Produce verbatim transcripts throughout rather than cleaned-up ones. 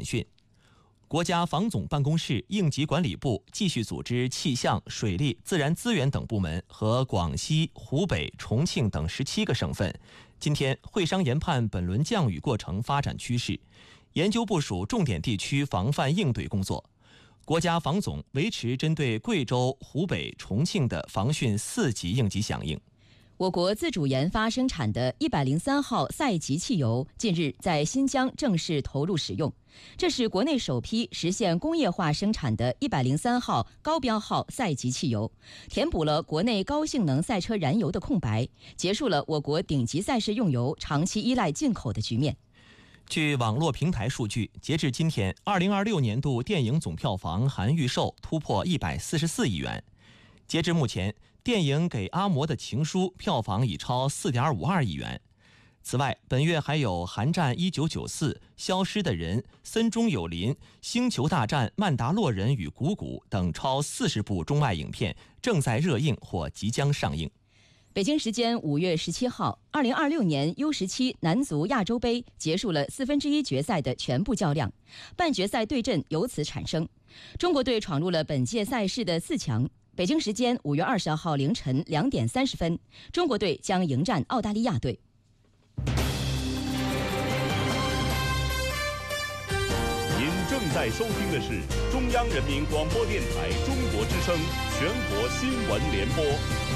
训。国家防总办公室应急管理部继续组织气象、水利、自然资源等部门和广西、湖北、重庆等十七个省份今天会商研判本轮降雨过程发展趋势，研究部署重点地区防范应对工作。国家防总维持针对贵州、湖北、重庆的防汛四级应急响应。 我国自主研发生产的一百零三号赛级汽油近日在新疆正式投入使用，这是国内首批实现工业化生产的一百零三号高标号赛级汽油，填补了国内高性能赛车燃油的空白，结束了我国顶级赛事用油长期依赖进口的局面。 据网络平台数据，截至今天，二零二六年度电影总票房含预售突破一百四十四亿元。截至目前，电影《给阿嬷的情书》票房已超 四点五二亿元。此外，本月还有《寒战一九九四》、《消失的人》、《森中有林》、《星球大战：曼达洛人与谷谷》等超四十部中外影片正在热映或即将上映。 北京时间五月十七号，二零二六年 U 十七男足亚洲杯结束了四分之一决赛的全部较量，半决赛对阵由此产生。中国队闯入了本届赛事的四强。北京时间五月二十号凌晨两点三十分，中国队将迎战澳大利亚队。 您正在收听的是中央人民广播电台中国之声全国新闻联播。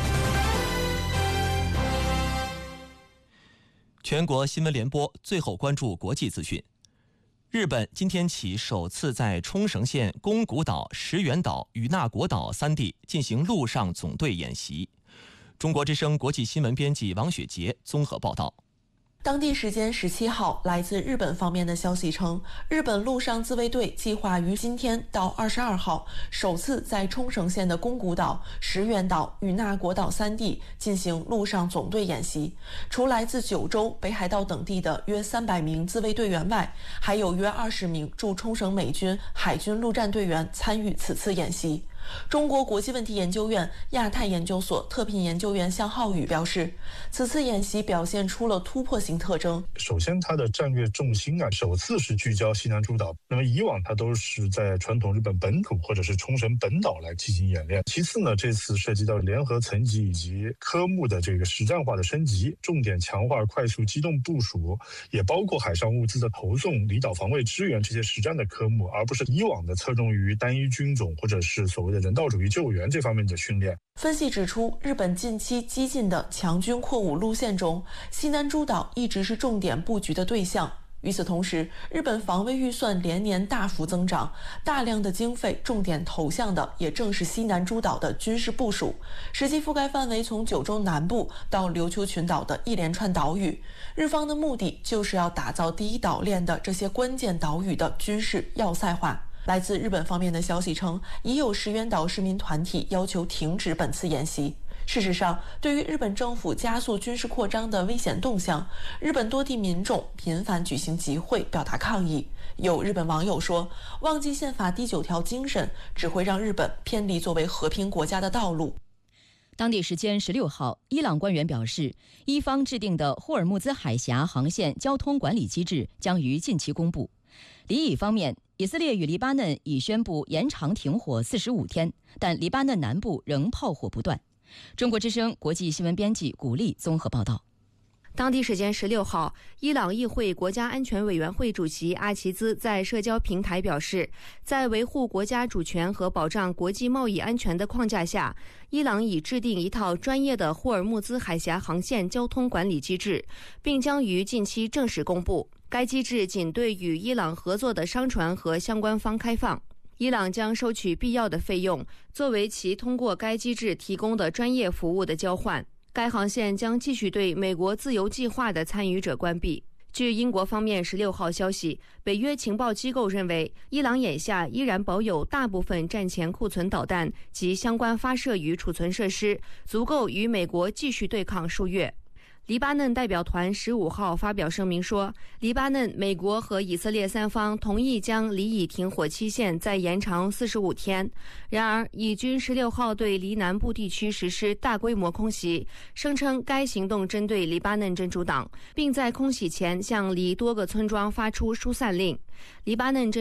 全国新闻联播，最后关注国际资讯。日本今天起首次在冲绳县宫古岛、石垣岛、与那国岛三地进行陆上总队演习。中国之声国际新闻编辑王雪杰综合报道。 当地时间十七号，来自日本方面的消息称，日本陆上自卫队计划于今天到二十二号首次在冲绳县的宫古岛、石垣岛、与那国岛三地进行陆上总队演习。除来自九州、北海道等地的约三百名自卫队员外，还有约二十名驻冲绳美军海军陆战队员参与此次演习。中国国际问题研究院亚太研究所特聘研究员向浩宇表示，此次演习表现出了突破性特征。 首先，它的战略重心啊，首次是聚焦西南诸岛。那么以往它都是在传统日本本土或者是冲绳本岛来进行演练。其次呢，这次涉及到联合层级以及科目的这个实战化的升级，重点强化快速机动部署，也包括海上物资的投送、离岛防卫支援这些实战的科目，而不是以往的侧重于单一军种或者是所谓的人道主义救援这方面的训练。 分析指出，日本近期激进的强军扩武路线中，西南诸岛一直是重点布局的对象。与此同时，日本防卫预算连年大幅增长，大量的经费重点投向的也正是西南诸岛的军事部署，实际覆盖范围从九州南部到琉球群岛的一连串岛屿。日方的目的就是要打造第一岛链的这些关键岛屿的军事要塞化。来自日本方面的消息称，已有石垣岛市民团体要求停止本次演习。事实上，对于日本政府加速军事扩张的危险动向，日本多地民众频繁举行集会表达抗议。有日本网友说，忘记宪法第九条精神只会让日本偏离作为和平国家的道路。 当地时间十六号，伊朗官员表示，伊方制定的霍尔木兹海峡航线交通管理机制将于近期公布。黎以方面，以色列与黎巴嫩已宣布延长停火四十五天，但黎巴嫩南部仍炮火不断。中国之声国际新闻编辑古丽综合报道。 当地时间十六号，伊朗议会国家安全委员会主席阿齐兹在社交平台表示，在维护国家主权和保障国际贸易安全的框架下，伊朗已制定一套专业的霍尔木兹海峡航线交通管理机制，并将于近期正式公布。该机制仅对与伊朗合作的商船和相关方开放。伊朗将收取必要的费用，作为其通过该机制提供的专业服务的交换。该航线将继续对美国自由计划的参与者关闭。据英国方面十六号消息，北约情报机构认为，伊朗眼下依然保有大部分战前库存导弹及相关发射与储存设施，足够与美国继续对抗数月。黎巴嫩代表团十五号发表声明说，黎巴嫩、美国和以色列三方同意将黎以停火期限再延长四十五天。然而，以军十六号对黎南部地区实施大规模空袭，声称该行动针对黎巴嫩真主党，并在空袭前向黎多个村庄发出疏散令。黎巴嫩